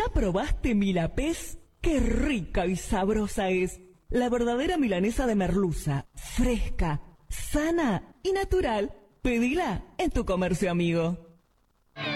probaste Milapés? ¡Qué rica y sabrosa es! La verdadera milanesa de merluza, fresca, sana y natural. Pedila en tu comercio amigo.